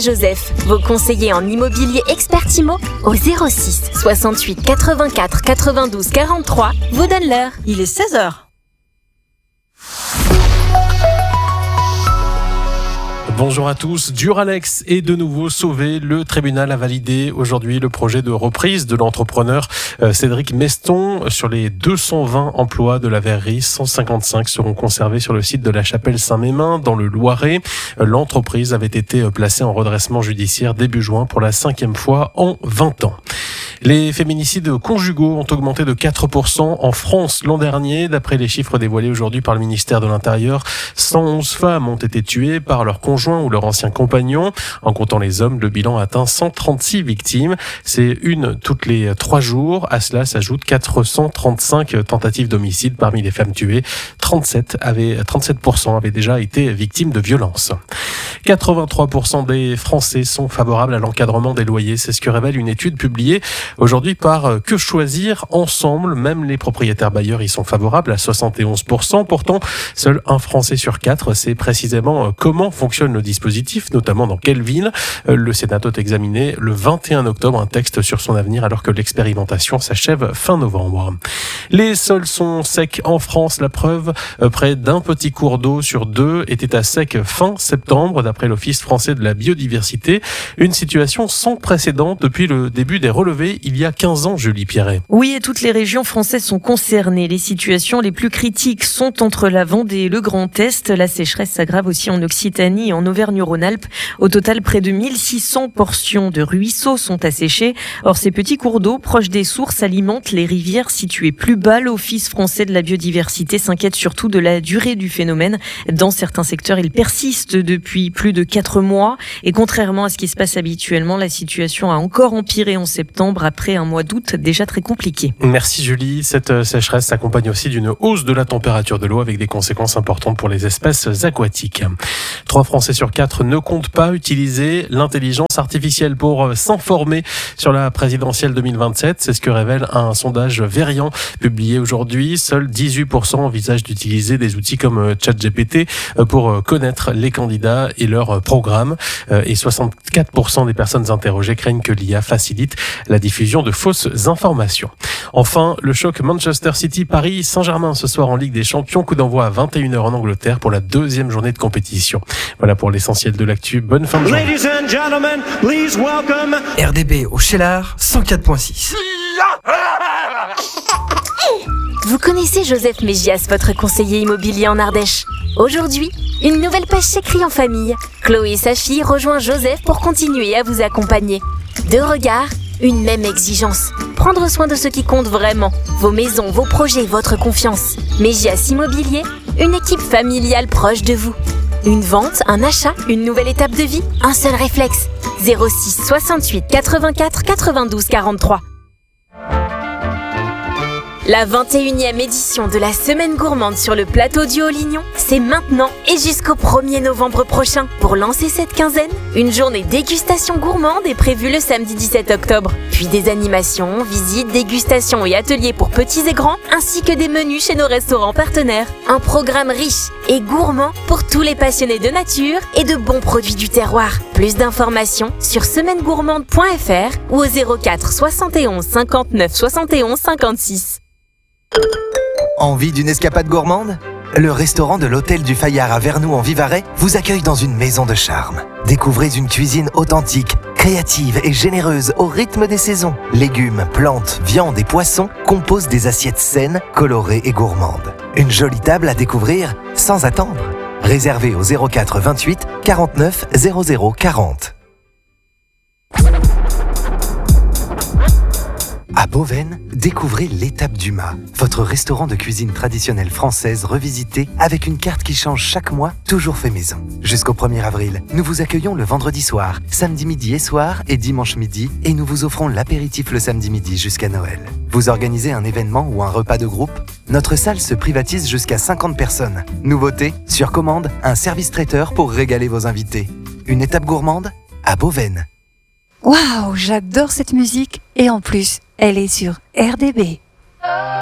Joseph, vos conseillers en immobilier expert IMO, au 06 68 84 92 43, vous donnent l'heure. Il est 16h. Bonjour à tous. Duralex est de nouveau sauvé. Le tribunal a validé aujourd'hui le projet de reprise de l'entrepreneur Cédric Meston. Sur les 220 emplois de la verrerie, 155 seront conservés sur le site de la Chapelle Saint-Mémin dans le Loiret. L'entreprise avait été placée en redressement judiciaire début juin pour la 5e fois en 20 ans. Les féminicides conjugaux ont augmenté de 4% en France l'an dernier. D'après les chiffres dévoilés aujourd'hui par le ministère de l'Intérieur, 111 femmes ont été tuées par leur conjoint ou leur ancien compagnon. En comptant les hommes, le bilan atteint 136 victimes. C'est une toutes les 3 jours. À cela s'ajoutent 435 tentatives d'homicide parmi les femmes tuées. 37% avaient déjà été victimes de violences. 83% des Français sont favorables à l'encadrement des loyers. C'est ce que révèle une étude publiée aujourd'hui par Que Choisir Ensemble. Même les propriétaires bailleurs y sont favorables à 71%. Pourtant, seul un Français sur 4 sait précisément comment fonctionne le dispositif, notamment dans quelle ville. Le Sénat doit examiner le 21 octobre un texte sur son avenir alors que l'expérimentation s'achève fin novembre. Les sols sont secs en France. La preuve, près d'un petit cours d'eau sur 2 était à sec fin septembre, d'après l'Office français de la biodiversité. Une situation sans précédent depuis le début des relevés il y a 15 ans, Julie Pierret. Oui, et toutes les régions françaises sont concernées. Les situations les plus critiques sont entre la Vendée et le Grand Est. La sécheresse s'aggrave aussi en Occitanie et en Auvergne-Rhône-Alpes. Au total, près de 1600 portions de ruisseaux sont asséchées. Or, ces petits cours d'eau proches des sources alimentent les rivières situées plus bas. L'Office français de la biodiversité s'inquiète surtout de la durée du phénomène. Dans certains secteurs, il persiste depuis plus de 4 mois. Et contrairement à ce qui se passe habituellement, la situation a encore empiré en septembre après un mois d'août déjà très compliqué. Merci Julie. Cette sécheresse s'accompagne aussi d'une hausse de la température de l'eau avec des conséquences importantes pour les espèces aquatiques. 3 Français sur 4 ne comptent pas utiliser l'intelligence artificielle pour s'informer sur la présidentielle 2027. C'est ce que révèle un sondage Verian publié aujourd'hui. Seuls 18% envisagent d'utiliser des outils comme ChatGPT pour connaître les candidats et leurs programmes. Et 64% des personnes interrogées craignent que l'IA facilite la diffusion de fausses informations. Enfin, le choc Manchester City-Paris Saint-Germain ce soir en Ligue des Champions. Coup d'envoi à 21h en Angleterre pour la 2e journée de compétition. Voilà pour l'essentiel de l'actu. Bonne fin de journée. Ladies and gentlemen, please welcome RDB au Cheylard 104.6. Vous connaissez Joseph Mégias, votre conseiller immobilier en Ardèche. Aujourd'hui, une nouvelle page s'écrit en famille. Chloé et sa fille rejoignent Joseph pour continuer à vous accompagner. 2 regards, une même exigence. Prendre soin de ce qui compte vraiment. Vos maisons, vos projets, votre confiance. Mégias Immobilier, une équipe familiale proche de vous. Une vente, un achat, une nouvelle étape de vie, un seul réflexe. 06 68 84 92 43. La 21e édition de la Semaine Gourmande sur le plateau du Haut-Lignon, c'est maintenant et jusqu'au 1er novembre prochain. Pour lancer cette quinzaine, une journée dégustation gourmande est prévue le samedi 17 octobre. Puis des animations, visites, dégustations et ateliers pour petits et grands, ainsi que des menus chez nos restaurants partenaires. Un programme riche et gourmand pour tous les passionnés de nature et de bons produits du terroir. Plus d'informations sur semainegourmande.fr ou au 04 71 59 71 56. Envie d'une escapade gourmande ? Le restaurant de l'Hôtel du Fayard à Vernoux en Vivarais vous accueille dans une maison de charme. Découvrez une cuisine authentique, créative et généreuse au rythme des saisons. Légumes, plantes, viandes et poissons composent des assiettes saines, colorées et gourmandes. Une jolie table à découvrir sans attendre. Réservez au 04 28 49 00 40. À Beauvesne, découvrez l'étape du mât, votre restaurant de cuisine traditionnelle française revisité avec une carte qui change chaque mois, toujours fait maison. Jusqu'au 1er avril, nous vous accueillons le vendredi soir, samedi midi et soir et dimanche midi et nous vous offrons l'apéritif le samedi midi jusqu'à Noël. Vous organisez un événement ou un repas de groupe ? Notre salle se privatise jusqu'à 50 personnes. Nouveauté, sur commande, un service traiteur pour régaler vos invités. Une étape gourmande à Beauvesne. Waouh, j'adore cette musique et en plus, elle est sur RDB.